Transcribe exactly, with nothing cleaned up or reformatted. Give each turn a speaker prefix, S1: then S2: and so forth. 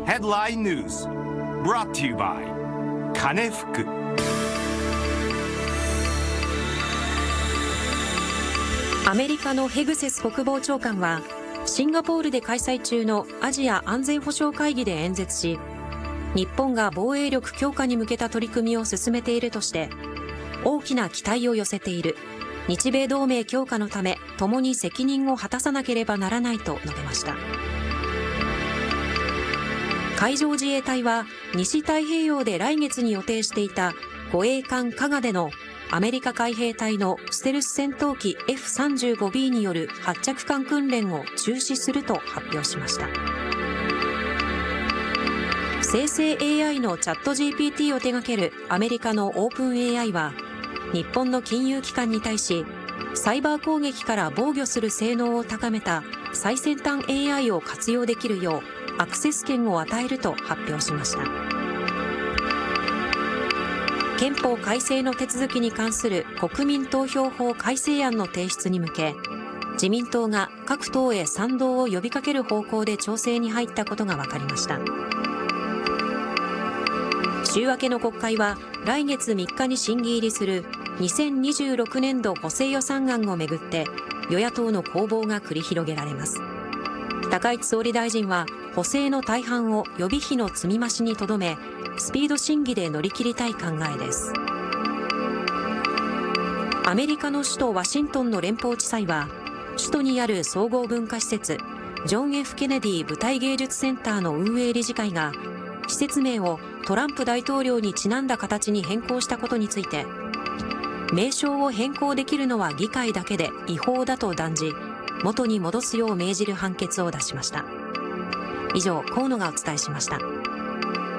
S1: Headline News brought to you by 金福。
S2: アメリカのヘグセス国防長官はシンガポールで開催中のアジア安全保障会議で演説し、日本が防衛力強化に向けた取り組みを進めているとして、大きな期待を寄せている。日米同盟強化のため共に責任を果たさなければならないと述べました。海上自衛隊は西太平洋で来月に予定していた護衛艦加賀でのアメリカ海兵隊のステルス戦闘機 エフさんじゅうごビー による発着艦訓練を中止すると発表しました。生成 エーアイ のチャット ジーピーティー を手掛けるアメリカのオープン エーアイ は、日本の金融機関に対しサイバー攻撃から防御する性能を高めた最先端 エーアイ を活用できるようアクセス権を与えると発表しました。憲法改正の手続きに関する国民投票法改正案の提出に向け、自民党が各党へ賛同を呼びかける方向で調整に入ったことが分かりました。週明けの国会は来月みっかに審議入りするにせんにじゅうろくねんど補正予算案をめぐって与野党の攻防が繰り広げられます。高市総理大臣は補正の大半を予備費の積み増しにとどめ、スピード審議で乗り切りたい考えです。アメリカの首都ワシントンの連邦地裁は、首都にある総合文化施設ジョン・ F ・ケネディ舞台芸術センターの運営理事会が施設名をトランプ大統領にちなんだ形に変更したことについて、名称を変更できるのは議会だけで違法だと断じ、元に戻すよう命じる判決を出しました。以上、河野がお伝えしました。